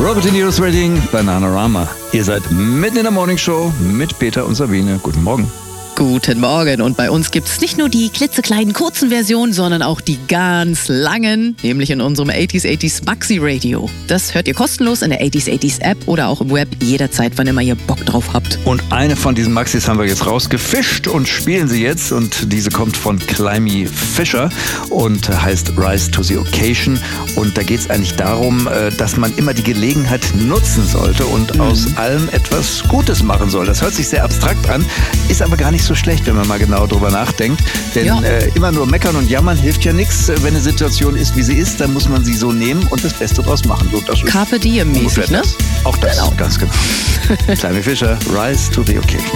Robert De Niro's Wedding, Bananarama. Ihr seid mitten in der Morningshow mit Peter und Sabine. Guten Morgen. Guten Morgen. Und bei uns gibt's nicht nur die klitzekleinen kurzen Versionen, sondern auch die ganz langen, nämlich in unserem 80s Maxi Radio. Das hört ihr kostenlos in der 80s App oder auch im Web jederzeit, wann immer ihr Bock drauf habt. Und eine von diesen Maxis haben wir jetzt rausgefischt und spielen sie jetzt. Und diese kommt von Climie Fischer und heißt Rise to the Occasion. Und da geht es eigentlich darum, dass man immer die Gelegenheit nutzen sollte und aus allem etwas Gutes machen soll. Das hört sich sehr abstrakt an, ist aber gar nicht so schlecht, wenn man mal genau drüber nachdenkt. Denn immer nur meckern und jammern hilft ja nichts. Wenn eine Situation ist, wie sie ist, dann muss man sie so nehmen und das Beste draus machen. So, das Carpe diem mäßig, ne? Auch das, ganz genau. Climie Fischer, Rise to the Occasion.